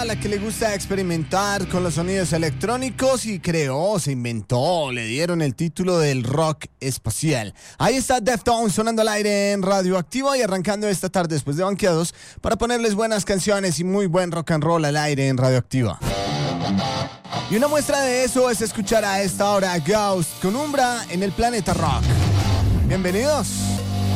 a la que le gusta experimentar con los sonidos electrónicos y se inventó, le dieron el título del rock espacial. Ahí está Deftones sonando al aire en Radioactiva y arrancando esta tarde después de banqueados para ponerles buenas canciones y muy buen rock and roll al aire en Radioactiva. Y una muestra de eso es escuchar a esta hora Ghost con Umbra en el Planeta Rock. Bienvenidos.